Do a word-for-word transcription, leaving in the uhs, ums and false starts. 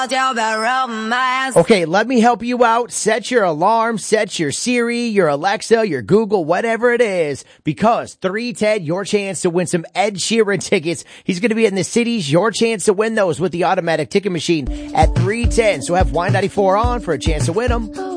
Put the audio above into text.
Okay, let me help you out. Set your alarm, set your Siri, your Alexa, your Google, whatever it is, because three ten, your chance to win some Ed Sheeran tickets. He's going to be in the cities. Your chance to win those with the automatic ticket machine at three ten. So have Y ninety-four on for a chance to win them.